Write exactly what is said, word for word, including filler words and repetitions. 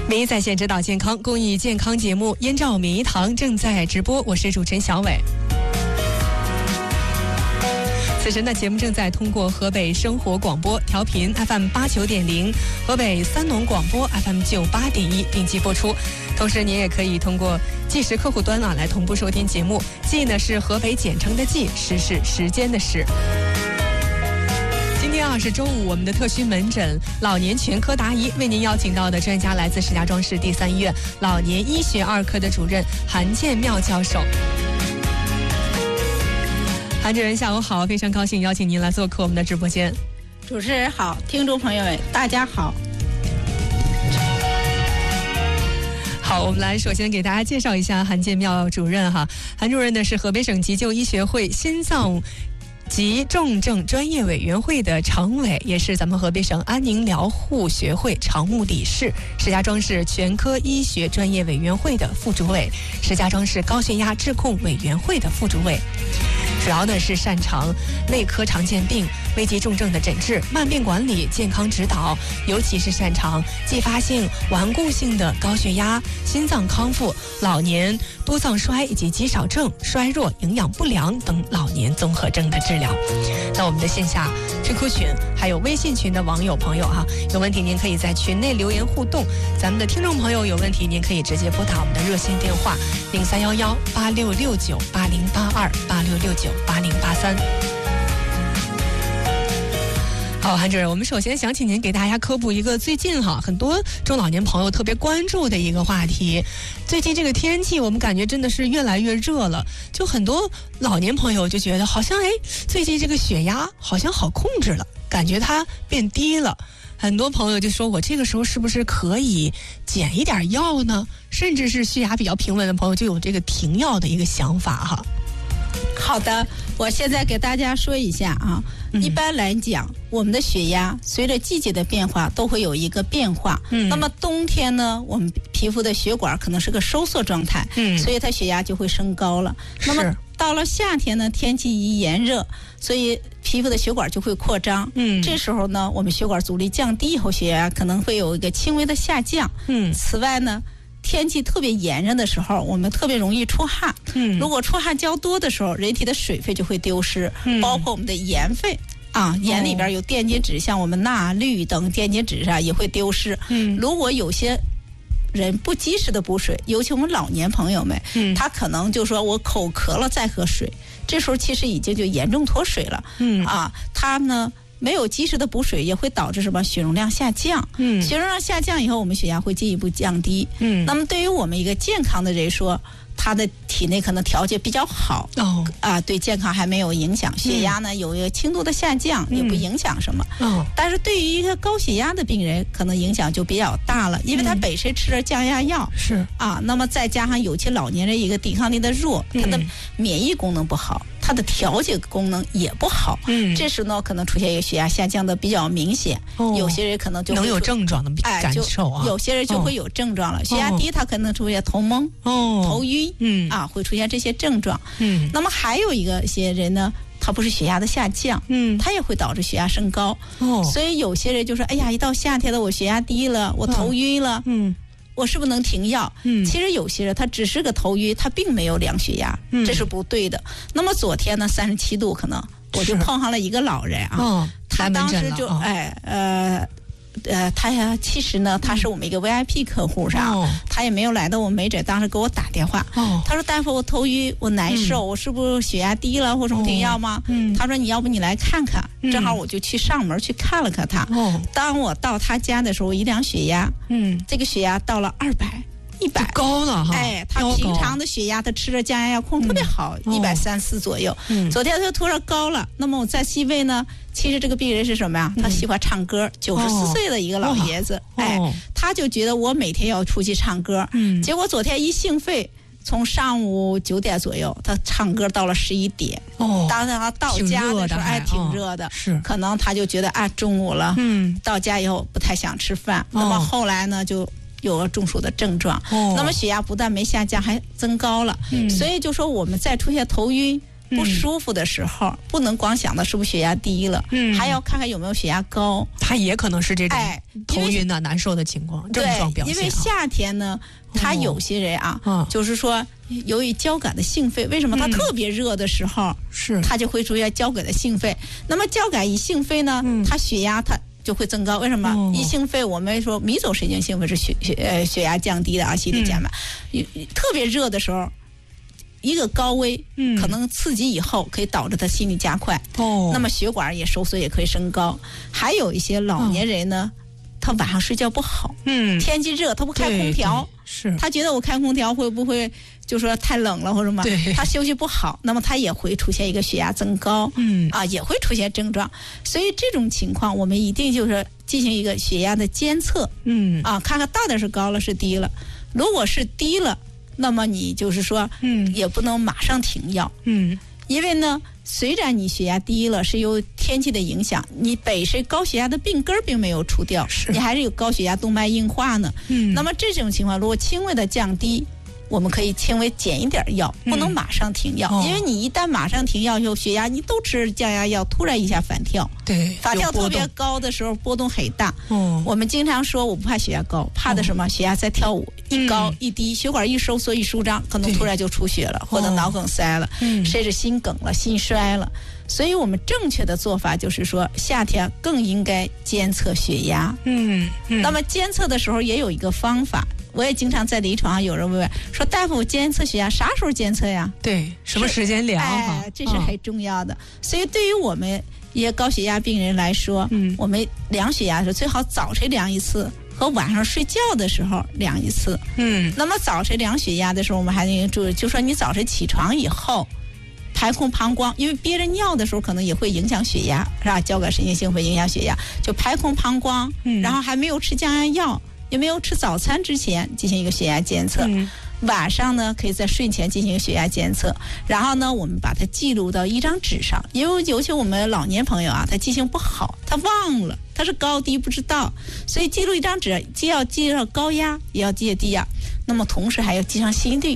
名医在线指导健康公益健康节目《燕赵名医堂》正在直播，我是主持人小伟。此时呢，节目正在通过河北生活广播调频 F M 八九点零、河北三农广播 F M 九八点一定期播出。同时，您也可以通过计时客户端啊来同步收听节目。计呢是河北简称的计，时是时间的时。今天啊是周五，我们的特需门诊老年全科答疑为您邀请到的专家来自石家庄市第三医院老年医学二科的主任韩建妙教授。韩主任下午好，非常高兴邀请您来做客我们的直播间。 主持人好，听众朋友们大家好。 好，我们来首先给大家介绍一下韩建妙主任哈。韩主任呢是河北省急救医学会心脏及重症专业委员会的常委，也是咱们河北省安宁疗护学会常务理事，石家庄市全科医学专业委员会的副主委，石家庄市高血压治控委员会的副主委。主要呢是擅长内科常见病、危急重症的诊治、慢病管理、健康指导，尤其是擅长继发性、顽固性的高血压、心脏康复、老年多脏衰以及肌少症、衰弱、营养不良等老年综合症的治疗。那我们的线下 Q Q 群还有微信群的网友朋友哈、啊，有问题您可以在群内留言互动。咱们的听众朋友有问题，您可以直接拨打我们的热线电话零三幺幺八六六九八零八二八六六九八零八三。好，韩主任，我们首先想请您给大家科普一个最近哈很多中老年朋友特别关注的一个话题。最近这个天气，我们感觉真的是越来越热了，就很多老年朋友就觉得好像哎，最近这个血压好像好控制了，感觉它变低了。很多朋友就说，我这个时候是不是可以减一点药呢？甚至是血压比较平稳的朋友就有这个停药的一个想法哈。 好的，我现在给大家说一下啊。嗯、一般来讲，我们的血压随着季节的变化都会有一个变化。嗯，那么冬天呢，我们皮肤的血管可能是个收缩状态，嗯，所以它血压就会升高了。那么到了夏天呢，天气一炎热，所以皮肤的血管就会扩张。嗯，这时候呢，我们血管阻力降低以后，血压可能会有一个轻微的下降。嗯，此外呢，天气特别炎热的时候，我们特别容易出汗。嗯，如果出汗较多的时候，人体的水分就会丢失，嗯、包括我们的盐分啊，盐里边有电解质，哦、像我们钠、氯等电解质啊也会丢失。嗯，如果有些人不及时的补水，尤其我们老年朋友们，嗯、他可能就说我口渴了再喝水，这时候其实已经就严重脱水了。嗯啊，他呢没有及时的补水，也会导致什么血容量下降。嗯，血容量下降以后，我们血压会进一步降低。嗯，那么对于我们一个健康的人说，他的体内可能调节比较好。哦，啊，对健康还没有影响，血压呢、嗯、有一个轻度的下降，也不影响什么。哦，但是对于一个高血压的病人，可能影响就比较大了，因为他本身吃了降压药。是、嗯、啊，那么再加上有些老年人一个抵抗力的弱，他的免疫功能不好。它的调节功能也不好，嗯，这时呢可能出现一个血压下降的比较明显，哦、有些人可能就能有症状的感受啊， 哎、有些人就会有症状了。哦、血压低，他可能出现头懵、哦、头晕，嗯啊，会出现这些症状。嗯，那么还有一个一些人呢，他不是血压的下降，嗯，他也会导致血压升高。哦，所以有些人就说，哎呀，一到夏天了，我血压低了，我头晕了，嗯。我是不是能停药？嗯，其实有些人他只是个头晕，他并没有量血压，嗯、这是不对的。那么昨天呢，三十七度，可能我就碰上了一个老人啊，哦、他当时就、哦、哎呃。呃，他呀，其实呢，他是我们一个 V I P 客户是吧？哦、他也没有来到我们门诊，当时给我打电话。哦、他说：“大夫，我头晕，我难受，嗯、我是不是血压低了，或者停药吗？”嗯、他说：“你要不你来看看。嗯”正好我就去上门去看了看他。哦、当我到他家的时候，我一量血压，嗯，这个血压到了二百。一百高了哈， 哎，他平常的血压，他吃着降压药控特别好，一百三四左右。嗯，昨天他突然高了，那么我再细问呢，其实这个病人是什么呀？他喜欢唱歌，九十四岁的一个老爷子，哎，他就觉得我每天要出去唱歌，嗯，结果昨天一兴奋。从上午九点左右，他唱歌到了十一点。哦，当他到家的时候，哎，挺热的，是，可能他就觉得啊，中午了，嗯，到家以后不太想吃饭。那么后来呢，就有了中暑的症状。哦，那么血压不但没下降，还增高了。嗯，所以就说我们再出现头晕。 不舒服的时候，嗯、不能光想到是不是血压低了，嗯，还要看看有没有血压高。 它也可能是这种头晕啊、难受的情况症状表现、啊。 因为夏天呢，他有些人啊，哦、就是说由于交感的兴奋，为什么他特别热的时候，是、嗯、他就会出现交感的兴奋。那么交感一兴奋呢，嗯、他血压他。就会增高，为什么？哦、一兴奋，我们说迷走神经兴奋是血血呃血压降低的啊，心率减慢。嗯、特别热的时候，一个高危，嗯，可能刺激以后可以导致他心率加快。哦，那么血管也收缩，也可以升高。还有一些老年人呢，哦、他晚上睡觉不好，嗯，天气热，他不开空调，是，他觉得我开空调会不会就说太冷了或者什么？对，他休息不好，那么他也会出现一个血压增高，嗯啊，也会出现症状。所以这种情况，我们一定就是进行一个血压的监测，嗯啊，看看到底是高了是低了。如果是低了，那么你就是说，嗯，也不能马上停药，嗯，因为呢，虽然你血压低了是由天气的影响，你本身高血压的病根并没有除掉，你还是有高血压动脉硬化呢，嗯，那么这种情况如果轻微的降低。我们可以轻微减一点药，不能马上停药，嗯哦、因为你一旦马上停药以后，血压你都吃降压药，突然一下反跳，对，反跳特别高的时候波动很大。哦，我们经常说我不怕血压高，怕的什么？哦、血压在跳舞，一高一低，血管一收缩一舒张，可能突然就出血了，或者脑梗塞了，哦、甚至心梗了、心衰了。所以我们正确的做法就是说，夏天更应该监测血压。嗯，嗯那么监测的时候也有一个方法。我也经常在临床上有人问说：“大夫，我监测血压啥时候监测呀？” 对，什么时间量？ 哎，这是很重要的。哦、所以对于我们一些高血压病人来说，嗯，我们量血压的时候最好早晨量一次，和晚上睡觉的时候量一次。嗯，那么早晨量血压的时候，我们还得注意，就说你早晨起床以后。排空膀胱，因为憋着尿的时候可能也会影响血压，是吧？交感神经兴奋影响血压，就排空膀胱，嗯、然后还没有吃降压药，也没有吃早餐之前进行一个血压监测。嗯、晚上呢，可以在睡前进行一个血压监测，然后呢，我们把它记录到一张纸上，因为尤其我们老年朋友啊，他记性不好，他忘了，他是高低不知道，所以记录一张纸，既要记上高压，也要记低压，那么同时还要记上心率。